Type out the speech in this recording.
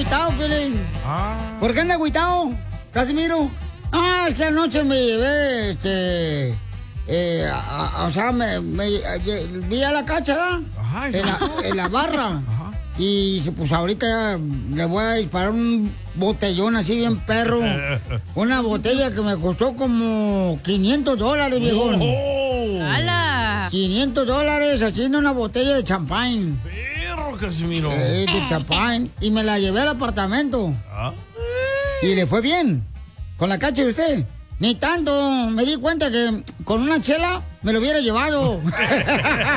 agüitado, Pelín. ¿Por qué anda agüitado, Casimiro? Es que anoche me llevé, o sea, vi a la cacha, ¿verdad? En la barra. Ajá. Y dije, pues ahorita le voy a disparar un botellón así bien perro. Una botella que me costó como $500, viejón. ¡Hala! $500 haciendo una botella de champán. Perro, Casimiro. De champán. Y me la llevé al apartamento. Y le fue bien. ¿Con la cacha de usted? Ni tanto. Me di cuenta que con una chela me lo hubiera llevado.